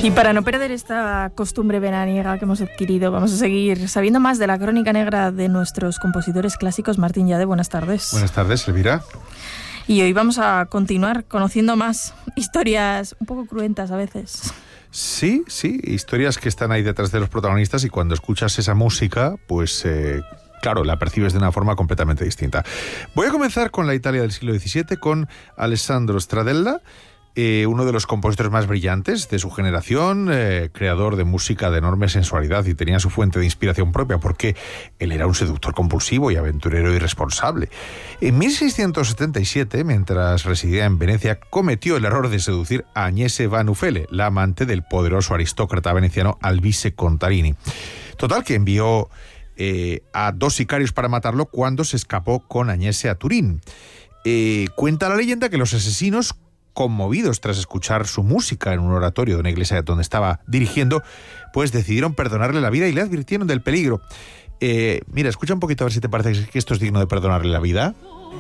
Y para no perder esta costumbre veraniega que hemos adquirido, vamos a seguir sabiendo más de la crónica negra de nuestros compositores clásicos. Martín Yade, buenas tardes. Buenas tardes, Elvira. Y hoy vamos a continuar conociendo más historias un poco cruentas a veces. Sí, historias que están ahí detrás de los protagonistas y cuando escuchas esa música, pues claro, la percibes de una forma completamente distinta. Voy a comenzar con la Italia del siglo XVII, con Alessandro Stradella, uno de los compositores más brillantes de su generación, creador de música de enorme sensualidad, y tenía su fuente de inspiración propia porque él era un seductor compulsivo y aventurero irresponsable. En 1677, mientras residía en Venecia, cometió el error de seducir a Agnese Van Ufele, la amante del poderoso aristócrata veneciano Alvise Contarini. Total, que envió a 2 sicarios para matarlo cuando se escapó con Agnese a Turín. Cuenta la leyenda que los asesinos, conmovidos tras escuchar su música en un oratorio de una iglesia donde estaba dirigiendo, pues decidieron perdonarle la vida y le advirtieron del peligro. Mira, escucha un poquito a ver si te parece que esto es digno de perdonarle la vida.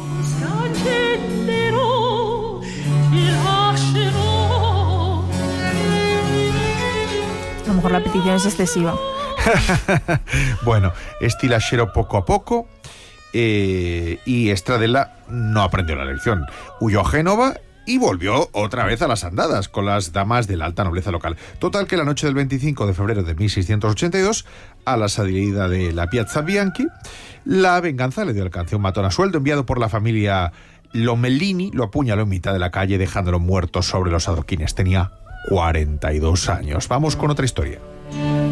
A lo mejor la petición es excesiva. Bueno, estilascerò poco a poco, y Stradella no aprendió la lección. Huyó a Génova y volvió otra vez a las andadas con las damas de la alta nobleza local. Total, que la noche del 25 de febrero de 1682, a la salida de la Piazza Bianchi, la venganza le dio alcance. Un matón a sueldo enviado por la familia Lomellini lo apuñaló en mitad de la calle, dejándolo muerto sobre los adoquines. Tenía 42 años. Vamos con otra historia.